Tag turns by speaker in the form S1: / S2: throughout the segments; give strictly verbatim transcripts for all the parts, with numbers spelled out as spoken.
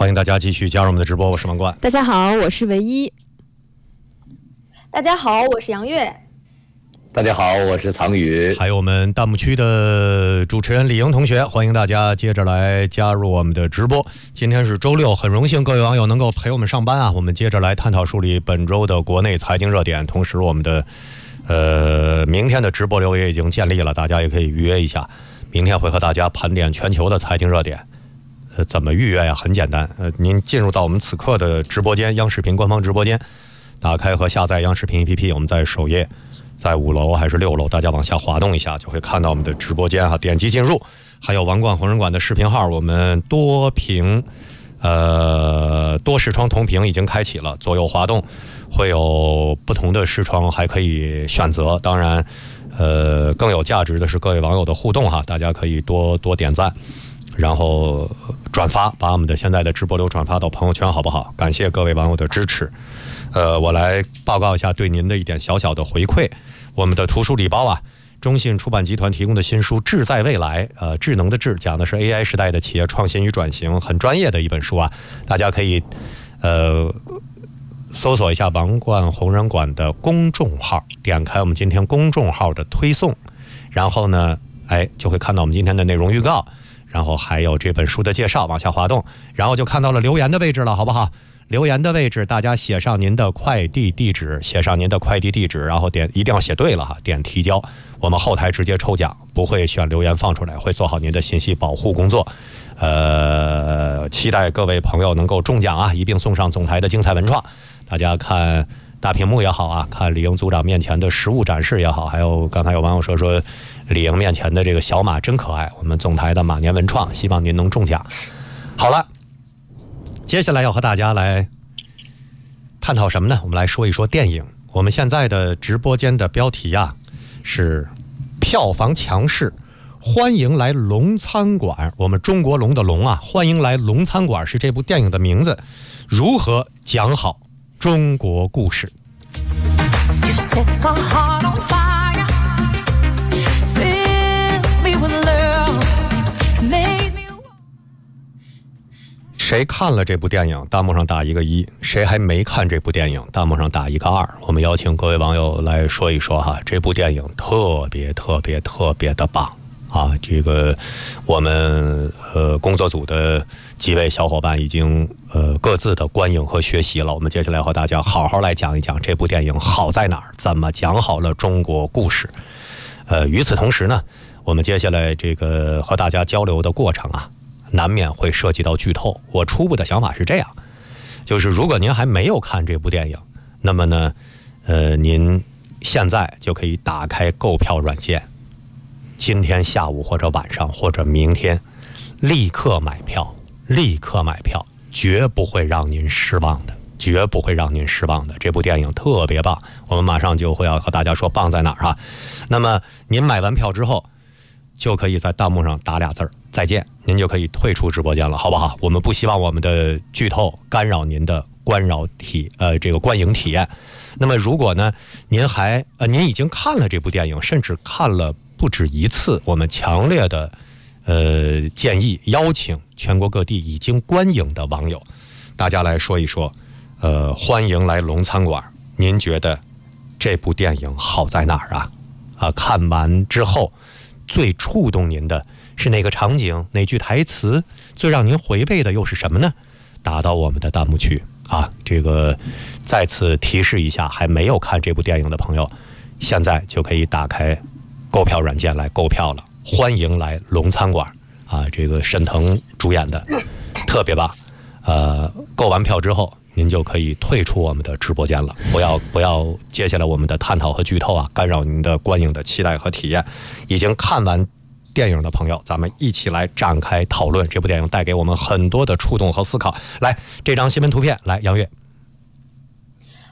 S1: 欢迎大家继续加入我们的直播，我是王冠。
S2: 大家好，我是唯一。
S3: 大家好，我是杨月。
S4: 大家好，我是藏宇。
S1: 还有我们弹幕区的主持人李莹同学，欢迎大家接着来加入我们的直播。今天是周六，很荣幸各位网友能够陪我们上班啊。我们接着来探讨梳理本周的国内财经热点，同时我们的呃明天的直播流也已经建立了，大家也可以预约一下。明天会和大家盘点全球的财经热点。呃，怎么预约呀？很简单，呃，您进入到我们此刻的直播间，央视频官方直播间，打开和下载央视频 A P P， 我们在首页，在五楼还是六楼，大家往下滑动一下，就会看到我们的直播间哈，点击进入。还有王冠红人馆的视频号，我们多屏，呃，多视窗同屏已经开启了，左右滑动会有不同的视窗，还可以选择。当然，呃，更有价值的是各位网友的互动哈，大家可以多多点赞。然后转发，把我们的现在的直播流转发到朋友圈，好不好？感谢各位网友的支持。呃，我来报告一下对您的一点小小的回馈。我们的图书礼包啊，中信出版集团提供的新书《智在未来》，呃，智能的智，讲的是 A I 时代的企业创新与转型，很专业的一本书啊。大家可以呃搜索一下王冠红人馆的公众号，点开我们今天公众号的推送，然后呢，哎，就会看到我们今天的内容预告。然后还有这本书的介绍，往下滑动，然后就看到了留言的位置了，好不好？留言的位置，大家写上您的快递地址，写上您的快递地址，然后点一定要写对了哈，点提交，我们后台直接抽奖，不会选留言放出来，会做好您的信息保护工作。呃，期待各位朋友能够中奖啊，一并送上总台的精彩文创。大家看大屏幕也好啊，看李莹组长面前的实物展示也好，还有刚才有网友说说李莹面前的这个小马真可爱，我们总台的马年文创，希望您能中奖。好了，接下来要和大家来探讨什么呢？我们来说一说电影。我们现在的直播间的标题啊是票房强势，欢迎来龙餐馆。我们中国龙的龙啊，欢迎来龙餐馆是这部电影的名字。如何讲好中国故事？谁看了这部电影？弹幕上打一个一。谁还没看这部电影？弹幕上打一个二。我们邀请各位网友来说一说哈，这部电影特别特别特别的棒啊！这个我们呃工作组的几位小伙伴已经呃各自的观影和学习了。我们接下来和大家好好来讲一讲这部电影好在哪儿，怎么讲好了中国故事。呃，与此同时呢，我们接下来这个和大家交流的过程啊，难免会涉及到剧透。我初步的想法是这样，就是如果您还没有看这部电影，那么呢，呃，您现在就可以打开购票软件，今天下午或者晚上或者明天，立刻买票，立刻买票，绝不会让您失望的，绝不会让您失望的。这部电影特别棒，我们马上就会要和大家说棒在哪儿啊。那么您买完票之后，就可以在弹幕上打俩字儿再见，您就可以退出直播间了，好不好？我们不希望我们的剧透干扰您的观扰体呃这个观影体验。那么如果呢您还呃您已经看了这部电影，甚至看了不止一次，我们强烈的呃建议邀请全国各地已经观影的网友，大家来说一说，呃欢迎来龙餐馆，您觉得这部电影好在哪儿啊？啊，看完之后最触动您的是哪个场景，哪句台词？最让您回味的又是什么呢？打到我们的弹幕区啊！这个再次提示一下，还没有看这部电影的朋友，现在就可以打开购票软件来购票了。欢迎来龙餐馆啊！这个沈腾主演的，特别棒。呃，购完票之后，您就可以退出我们的直播间了。不要不要，接下来我们的探讨和剧透啊，干扰您的观影的期待和体验。已经看完电影的朋友，咱们一起来展开讨论。这部电影带给我们很多的触动和思考。来，这张新闻图片，来，杨月。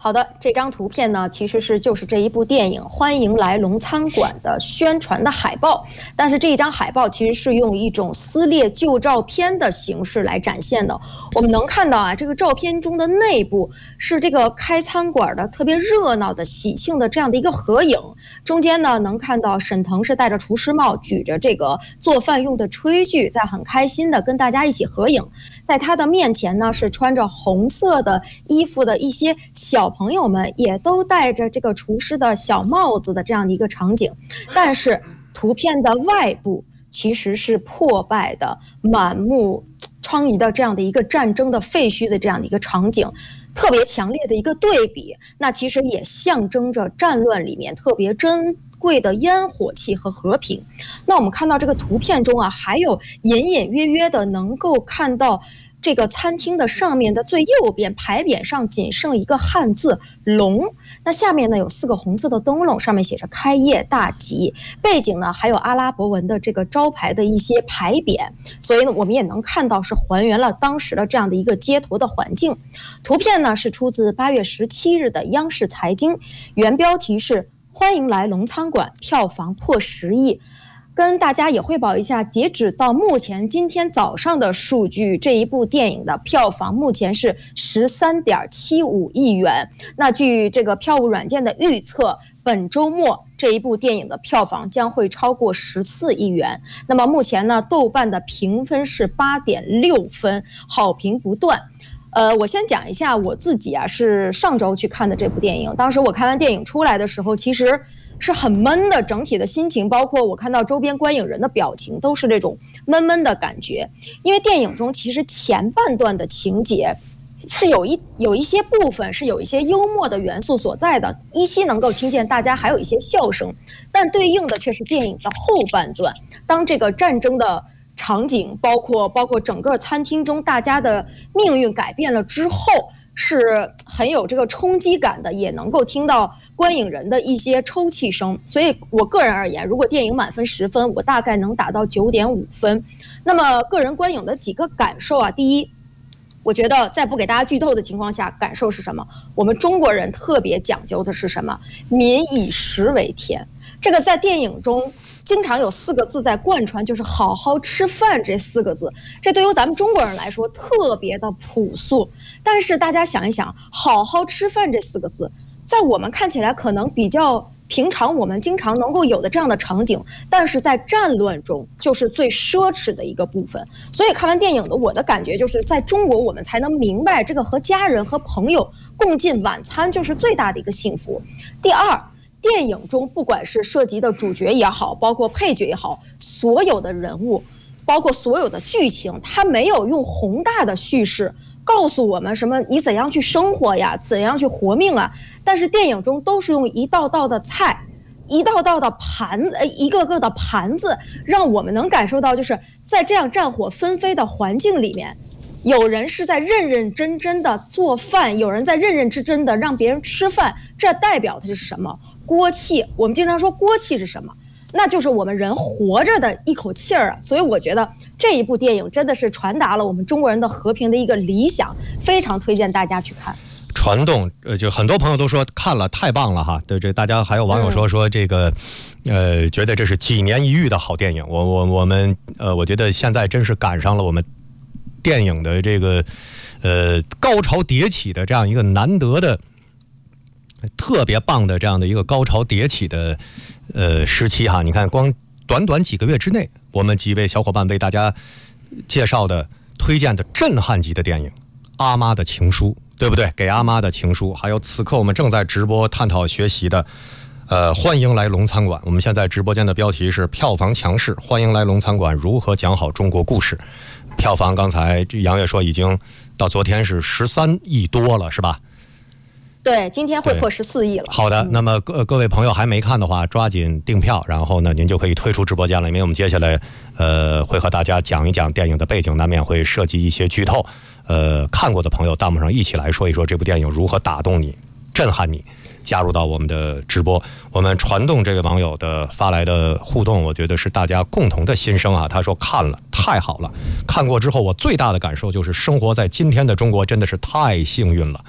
S3: 好的，这张图片呢，其实是就是这一部电影《欢迎来龙餐馆》的宣传的海报。但是这一张海报其实是用一种撕裂旧照片的形式来展现的。我们能看到啊，这个照片中的内部是这个开餐馆的特别热闹的喜庆的这样的一个合影。中间呢，能看到沈腾是戴着厨师帽，举着这个做饭用的炊具，在很开心的跟大家一起合影。在他的面前呢，是穿着红色的衣服的一些小朋友们也都戴着这个厨师的小帽子的这样的一个场景，但是图片的外部其实是破败的、满目疮痍的这样的一个战争的废墟的这样的一个场景，特别强烈的一个对比。那其实也象征着战乱里面特别珍贵的烟火气和和平。那我们看到这个图片中啊，还有隐隐约约的能够看到这个餐厅的上面的最右边牌匾上仅剩一个汉字龙，那下面呢有四个红色的灯笼，上面写着开业大吉，背景呢还有阿拉伯文的这个招牌的一些牌匾，所以呢我们也能看到是还原了当时的这样的一个街头的环境。图片呢是出自八月十七日的央视财经，原标题是欢迎来龙餐馆，票房破十亿。跟大家也汇报一下，截止到目前今天早上的数据，这一部电影的票房目前是十三点七五亿元。那据这个票务软件的预测，本周末这一部电影的票房将会超过十四亿元。那么目前呢，豆瓣的评分是八点六分，好评不断。呃，我先讲一下我自己啊，是上周去看的这部电影。当时我看完电影出来的时候，其实是很闷的，整体的心情，包括我看到周边观影人的表情，都是这种闷闷的感觉。因为电影中其实前半段的情节是有一有一些部分是有一些幽默的元素所在的，依稀能够听见大家还有一些笑声，但对应的却是电影的后半段，当这个战争的场景，包括包括整个餐厅中大家的命运改变了之后，是很有这个冲击感的，也能够听到观影人的一些抽泣声。所以我个人而言，如果电影满分十分，我大概能打到九点五分。那么个人观影的几个感受啊，第一，我觉得在不给大家剧透的情况下，感受是什么？我们中国人特别讲究的是什么？民以食为天。这个在电影中经常有四个字在贯穿，就是好好吃饭这四个字。这对于咱们中国人来说特别的朴素，但是大家想一想，好好吃饭这四个字在我们看起来可能比较平常，我们经常能够有的这样的场景，但是在战乱中就是最奢侈的一个部分。所以看完电影的我的感觉就是，在中国我们才能明白，这个和家人和朋友共进晚餐就是最大的一个幸福。第二，电影中不管是涉及的主角也好，包括配角也好，所有的人物，包括所有的剧情，它没有用宏大的叙事告诉我们什么你怎样去生活呀，怎样去活命啊，但是电影中都是用一道道的菜，一道道的盘呃，一个个的盘子，让我们能感受到，就是在这样战火纷飞的环境里面，有人是在认认真真的做饭，有人在认认真真的让别人吃饭。这代表的是什么？锅气。我们经常说锅气是什么？那就是我们人活着的一口气儿啊。所以我觉得这一部电影真的是传达了我们中国人的和平的一个理想，非常推荐大家去看。
S1: 传动，呃，就很多朋友都说看了太棒了哈。对，这大家还有网友说说这个，呃，觉得这是几年一遇的好电影。我我我们呃，我觉得现在真是赶上了我们电影的这个呃高潮迭起的这样一个难得的、特别棒的这样的一个高潮迭起的呃时期哈。你看，光短短几个月之内，我们几位小伙伴为大家介绍的、推荐的震撼级的电影《阿妈的情书》。对不对？给阿妈的情书，还有此刻我们正在直播探讨学习的，呃，欢迎来龙餐馆。我们现在直播间的标题是票房强势，欢迎来龙餐馆如何讲好中国故事。票房刚才杨月说已经到昨天是十三亿多了，是吧？
S3: 对，今天会破十四亿了。
S1: 好的，那么各各位朋友还没看的话，抓紧订票，然后呢，您就可以退出直播间了，因为我们接下来呃会和大家讲一讲电影的背景，难免会涉及一些剧透。呃，看过的朋友，弹幕上一起来说一说这部电影如何打动你、震撼你。加入到我们的直播，我们传动这位网友的发来的互动，我觉得是大家共同的心声啊。他说看了太好了，看过之后我最大的感受就是生活在今天的中国真的是太幸运了。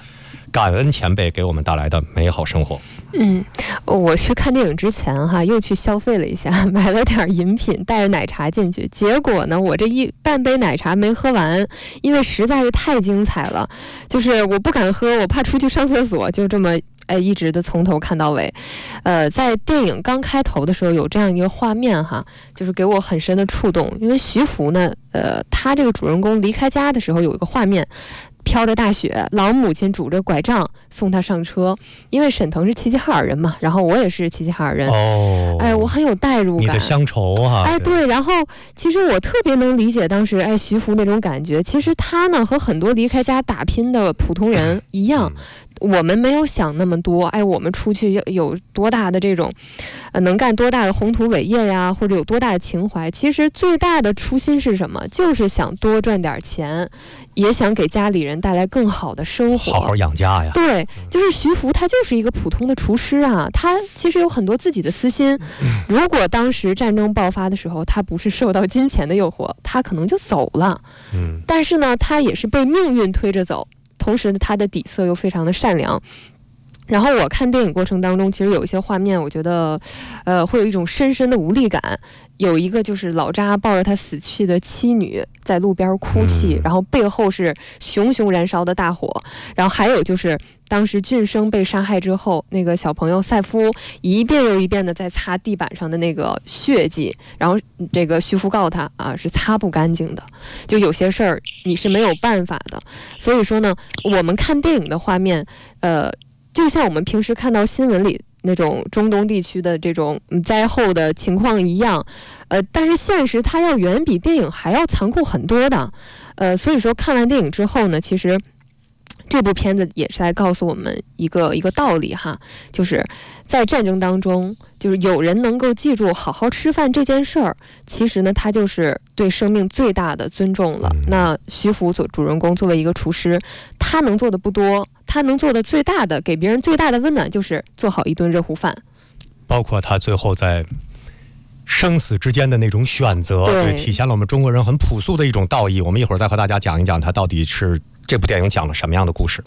S1: 感恩前辈给我们带来的美好生活。
S2: 嗯，我去看电影之前哈，又去消费了一下，买了点饮品，带着奶茶进去。结果呢，我这一半杯奶茶没喝完，因为实在是太精彩了，就是我不敢喝，我怕出去上厕所，就这么。哎，一直的从头看到尾，呃，在电影刚开头的时候有这样一个画面哈，就是给我很深的触动。因为徐福呢，呃，他这个主人公离开家的时候有一个画面，飘着大雪，老母亲拄着拐杖送他上车。因为沈腾是齐齐哈尔人嘛，然后我也是齐齐哈尔人，
S1: 哦，
S2: 哎，我很有代入感，
S1: 你的乡愁哈，
S2: 哎，对，然后其实我特别能理解当时哎徐福那种感觉。其实他呢和很多离开家打拼的普通人一样。嗯，我们没有想那么多，哎，我们出去有多大的这种，呃，能干多大的宏图伟业呀，或者有多大的情怀？其实最大的初心是什么？就是想多赚点钱，也想给家里人带来更好的生活，
S1: 好好养家呀。
S2: 对，就是徐福，他就是一个普通的厨师啊，他其实有很多自己的私心。如果当时战争爆发的时候，他不是受到金钱的诱惑，他可能就走了。嗯，但是呢，他也是被命运推着走。同时他的底色又非常的善良。然后我看电影过程当中，其实有一些画面我觉得呃，会有一种深深的无力感。有一个就是老扎抱着他死去的妻女在路边哭泣，嗯，然后背后是熊熊燃烧的大火。然后还有就是当时俊生被杀害之后，那个小朋友赛夫一遍又一遍的在擦地板上的那个血迹，然后这个徐福告他啊是擦不干净的，就有些事儿你是没有办法的。所以说呢，我们看电影的画面呃就像我们平时看到新闻里那种中东地区的这种灾后的情况一样，呃，但是现实它要远比电影还要残酷很多的，呃，所以说看完电影之后呢，其实这部片子也是在告诉我们一个一个道理哈，就是在战争当中，就是有人能够记住好好吃饭这件事儿，其实呢，他就是对生命最大的尊重了。那徐福做主人公作为一个厨师，他能做的不多，他能做的最大的，给别人最大的温暖就是做好一顿热乎饭。
S1: 包括他最后在生死之间的那种选择，
S2: 对，
S1: 体现了我们中国人很朴素的一种道义。我们一会儿再和大家讲一讲他到底是这部电影讲了什么样的故事。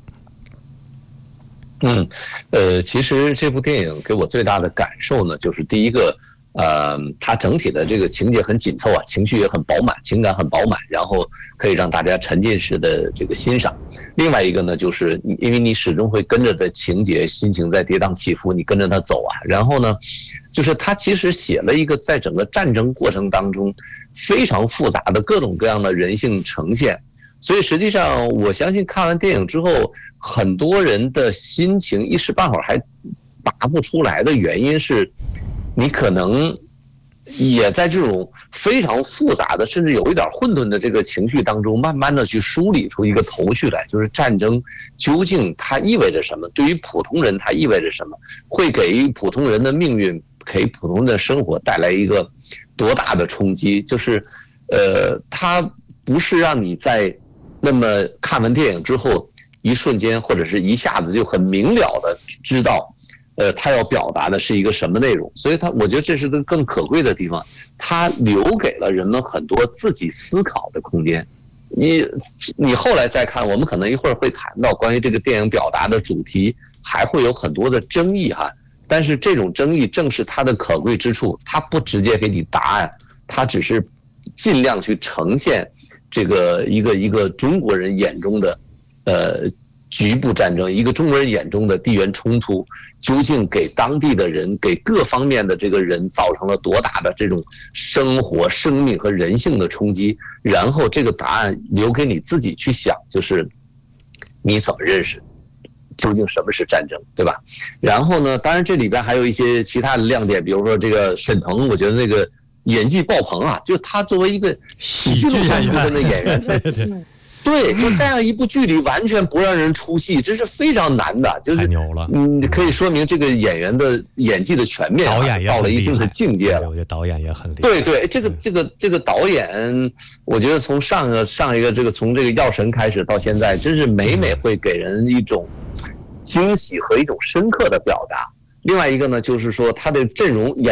S4: 嗯，呃，其实这部电影给我最大的感受呢，就是第一个，呃，它整体的这个情节很紧凑啊，情绪也很饱满，情感很饱满，然后可以让大家沉浸式的这个欣赏。另外一个呢，就是因为你始终会跟着的情节，心情在跌宕起伏，你跟着它走啊。然后呢，就是他其实写了一个在整个战争过程当中非常复杂的各种各样的人性呈现。所以实际上我相信看完电影之后，很多人的心情一时半会儿还拔不出来的原因是，你可能也在这种非常复杂的甚至有一点混沌的这个情绪当中，慢慢的去梳理出一个头绪来，就是战争究竟它意味着什么，对于普通人它意味着什么，会给普通人的命运，给普通人的生活带来一个多大的冲击。就是呃，它不是让你在那么看完电影之后一瞬间或者是一下子就很明了的知道呃，他要表达的是一个什么内容。所以他我觉得这是个更可贵的地方，他留给了人们很多自己思考的空间。你你后来再看，我们可能一会儿会谈到关于这个电影表达的主题还会有很多的争议哈，但是这种争议正是它的可贵之处，它不直接给你答案，它只是尽量去呈现这个一个一个中国人眼中的呃局部战争，一个中国人眼中的地缘冲突，究竟给当地的人，给各方面的这个人造成了多大的这种生活、生命和人性的冲击？然后这个答案留给你自己去想，就是你怎么认识，究竟什么是战争，对吧？然后呢，当然这里边还有一些其他的亮点，比如说这个沈腾，我觉得那个演技爆棚啊，就他作为一个喜剧路线出身的演员，在对，就这样一部剧里完全不让人出戏，这是非常难的，就是
S1: 太牛了。
S4: 嗯，可以说明这个演员的演技的全面、啊，
S1: 导演也
S4: 到了一定的境界了。
S1: 我觉得导演也很厉害。
S4: 对对，这个这个这个导演，我觉得从上个上一个这个从这个药神开始到现在，真是每每会给人一种惊喜和一种深刻的表达。另外一个呢，就是说他的阵容演。